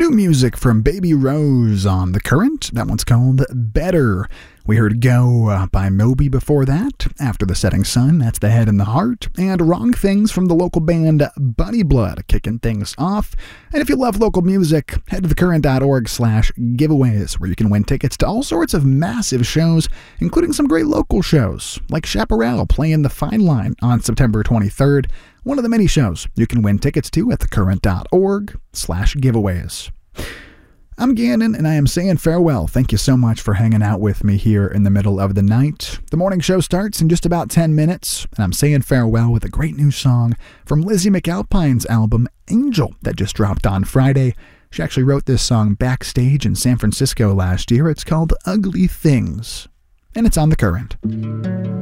New music from Baby Rose on The Current. That one's called Better. We heard Go by Moby before that. After the Setting Sun, that's The Head and the Heart. And Wrong Things from the local band Bunny Blood, kicking things off. And if you love local music, head to thecurrent.org/giveaways, where you can win tickets to all sorts of massive shows, including some great local shows, like Chaparral playing the Fine Line on September 23rd. One of the many shows you can win tickets to at thecurrent.org/giveaways. I'm Gannon, and I am saying farewell. Thank you so much for hanging out with me here in the middle of the night. The morning show starts in just about 10 minutes, and I'm saying farewell with a great new song from Lizzie McAlpine's album Angel that just dropped on Friday. She actually wrote this song backstage in San Francisco last year. It's called Ugly Things, and it's on The Current.